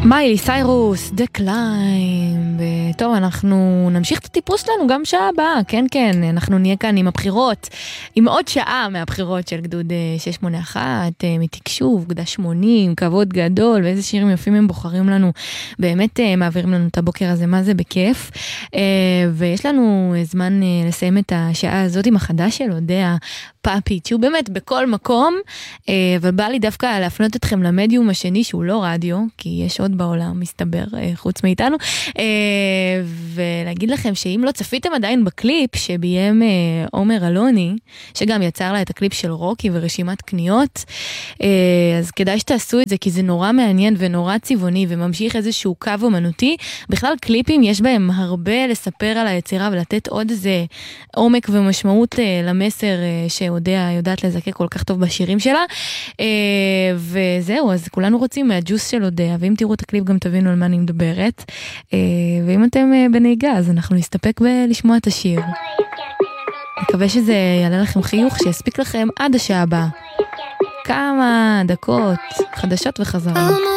מיילי סיירוס, The Climb. טוב, אנחנו נמשיך את הטיפוס שלנו גם שעה הבאה. כן, כן, אנחנו נהיה כאן עם הבחירות, עם עוד שעה מהבחירות של גדוד 681, מתקשוב, גדה 80, כבוד גדול, ואיזה שירים יפים הם בוחרים לנו. באמת מעבירים לנו את הבוקר הזה, מה זה בכיף. ויש לנו זמן לסיים את השעה הזאת עם החדש של אודיה פאפית, שהוא באמת בכל מקום, אבל בא לי דווקא להפנות אתכם למדיום השני, שהוא לא רדיו, כי יש עוד בעולם, מסתבר, חוץ מאיתנו, ולהגיד לכם שאם לא צפיתם עדיין בקליפ שביים עומר אלוני, שגם יצר לה את הקליפ של רוקי ורשימת קניות, אז כדאי שתעשו את זה, כי זה נורא מעניין ונורא צבעוני, וממשיך איזשהו קו אומנותי. בכלל קליפים יש בהם הרבה לספר על היצירה, ולתת עוד איזה עומק ומשמעות למסר שאודיה יודעת לזקק כל כך טוב בשירים שלה. וזהו, אז כולנו רוצים מהג'וס של אודיה, ואם תראו את הקליפ גם תבינו על מה אני מדברת. ואם אתם בנהיגה, אז אנחנו נסתפק בלשמוע את השיר. מקווה שזה יעלה לכם חיוך, שיספיק לכם עד השעה הבאה. כמה דקות חדשות וחזרה.